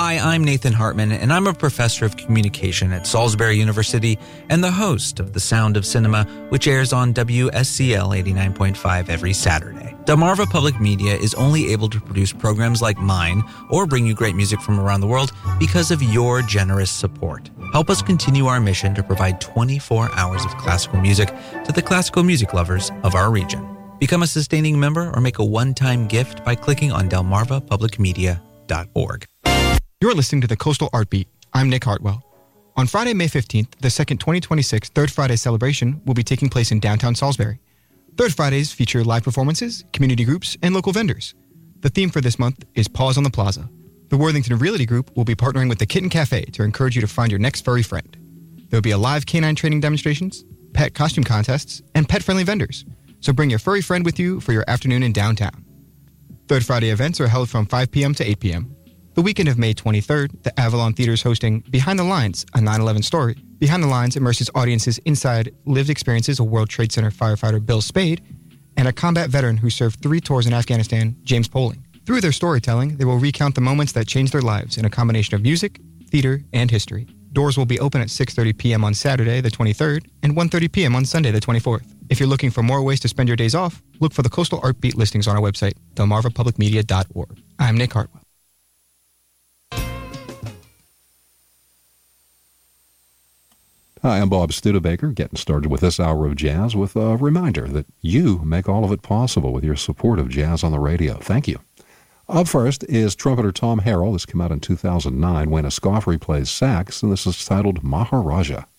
Hi, I'm Nathan Hartman, and I'm a professor of communication at Salisbury University and the host of The Sound of Cinema, which airs on WSCL 89.5 every Saturday. Delmarva Public Media is only able to produce programs like mine or bring you great music from around the world because of your generous support. Help us continue our mission to provide 24 hours of classical music to the classical music lovers of our region. Become a sustaining member or make a one-time gift by clicking on delmarvapublicmedia.org. You're listening to the Coastal Art Beat. I'm Nick Hartwell. On Friday, May 15th, the second 2026 Third Friday celebration will be taking place in downtown Salisbury. Third Fridays feature live performances, community groups, and local vendors. The theme for this month is Paws on the Plaza. The Worthington Realty Group will be partnering with the Kitten Cafe to encourage you to find your next furry friend. There will be a live canine training demonstrations, pet costume contests, and pet-friendly vendors. So bring your furry friend with you for your afternoon in downtown. Third Friday events are held from 5 p.m. to 8 p.m. The weekend of May 23rd, the Avalon Theater is hosting Behind the Lines, a 9/11 story. Behind the Lines immerses audiences inside lived experiences of World Trade Center firefighter Bill Spade and a combat veteran who served 3 tours in Afghanistan, James Poling. Through their storytelling, they will recount the moments that changed their lives in a combination of music, theater, and history. Doors will be open at 6:30 p.m. on Saturday, the 23rd, and 1:30 p.m. on Sunday, the 24th. If you're looking for more ways to spend your days off, look for the Coastal Art Beat listings on our website, delmarvapublicmedia.org. I'm Nick Hartwell. Hi, I'm Bob Studebaker, getting started with this hour of jazz with a reminder that you make all of it possible with your support of Jazz on the Radio. Thank you. Up first is trumpeter Tom Harrell. This came out in 2009 when Escoffery plays sax, and this is titled Maharaja.